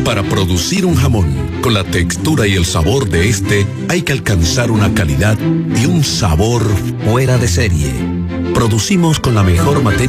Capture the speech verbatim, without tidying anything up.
Para producir un jamón con la textura y el sabor de este, hay que alcanzar una calidad y un sabor fuera de serie. Producimos con la mejor materia